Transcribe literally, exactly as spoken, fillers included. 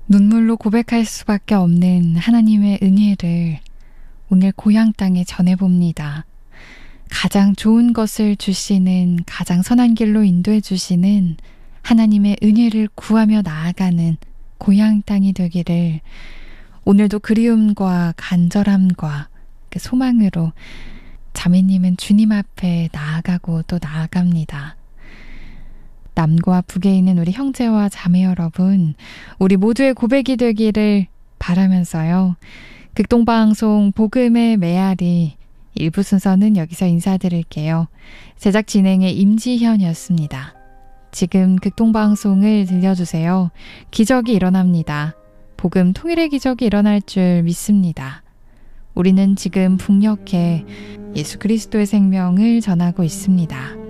눈물로 고백할 수밖에 없는 하나님의 은혜를 오늘 고향 땅에 전해봅니다. 가장 좋은 것을 주시는, 가장 선한 길로 인도해 주시는 하나님의 은혜를 구하며 나아가는 고향 땅이 되기를 오늘도 그리움과 간절함과 그 소망으로 자매님은 주님 앞에 나아가고 또 나아갑니다. 남과 북에 있는 우리 형제와 자매 여러분, 우리 모두의 고백이 되기를 바라면서요. 극동방송 복음의 메아리 일부 순서는 여기서 인사드릴게요. 제작 진행의 임지현이었습니다. 지금 극동방송을 들려주세요. 기적이 일어납니다. 복음 통일의 기적이 일어날 줄 믿습니다. 우리는 지금 북녘에 예수 그리스도의 생명을 전하고 있습니다.